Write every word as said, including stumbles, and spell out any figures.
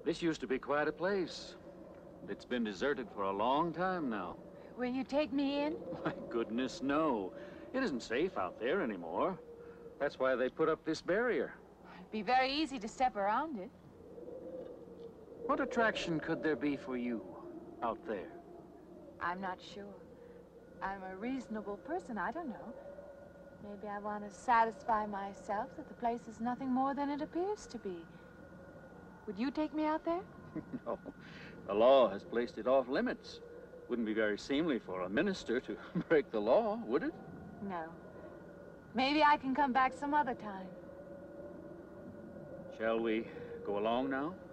This used to be quite a place. It's been deserted for a long time now. Will you take me in? My goodness, no. It isn't safe out there anymore. That's why they put up this barrier. It'd be very easy to step around it. What attraction could there be for you out there? I'm not sure. I'm a reasonable person, I don't know. Maybe I want to satisfy myself that the place is nothing more than it appears to be. Would you take me out there? No. The law has placed it off limits. Wouldn't be very seemly for a minister to break the law, would it? No. Maybe I can come back some other time. Shall we go along now?